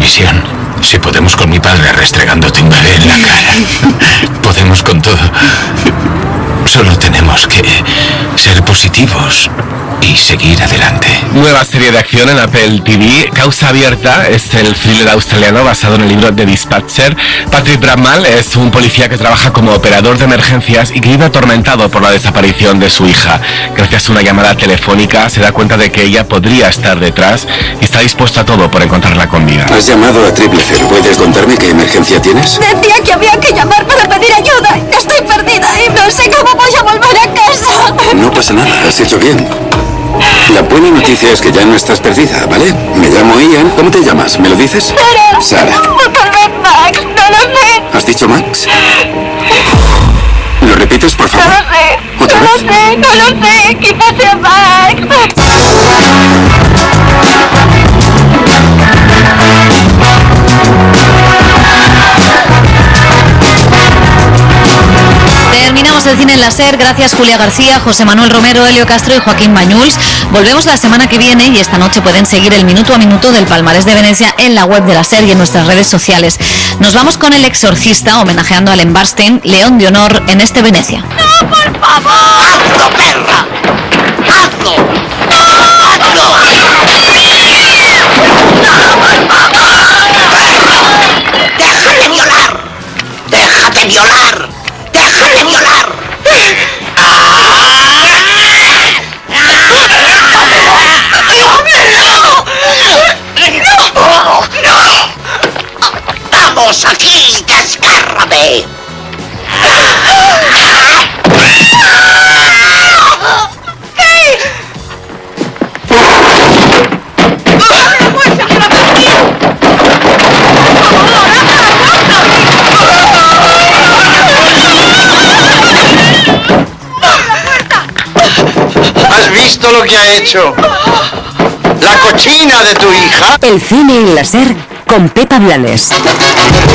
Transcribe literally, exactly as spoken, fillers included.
televisión. Si podemos con mi padre restregándote un bebé en la cara, podemos con todo. Solo tenemos que ser positivos y seguir adelante. Nueva serie de acción en Apple T V, Causa Abierta, es el thriller australiano basado en el libro The Dispatcher. Patrick Bramall es un policía que trabaja como operador de emergencias y que vive atormentado por la desaparición de su hija. Gracias a una llamada telefónica se da cuenta de que ella podría estar detrás y está dispuesto a todo por encontrarla con vida. Has llamado a Triple Cero. ¿Puedes contarme qué emergencia tienes? Decía que había que llamar para pedir ayuda. Estoy perdida y no sé cómo voy a volver a casa. No pasa nada, has hecho bien. La buena noticia es que ya no estás perdida, ¿vale? Me llamo Ian. ¿Cómo te llamas? ¿Me lo dices? Sara. Sara. O tal vez Max, no lo sé. ¿Has dicho Max? ¿Lo repites, por favor? No lo sé. ¿Otra no vez? lo sé, no lo sé. Quizás sea Max. Terminamos el cine en la SER. Gracias Julia García, José Manuel Romero, Helio Castro y Joaquín Bañuls. Volvemos la semana que viene y esta noche pueden seguir el minuto a minuto del Palmarés de Venecia en la web de la SER y en nuestras redes sociales. Nos vamos con El Exorcista, homenajeando a Ellen Burstyn, León de Honor en este Venecia. ¡No, por favor! ¡Hazlo, perra! ¡Hazlo! ¡Hazlo! ¡Déjate violar! ¡Déjate violar! ¡Déjate violar! ¡No! ¡No! ¡Vamos aquí! ¡Descárrame! ¿Has visto lo que ha hecho? La cochina de tu hija. El cine en la SER con Pepa Blanes.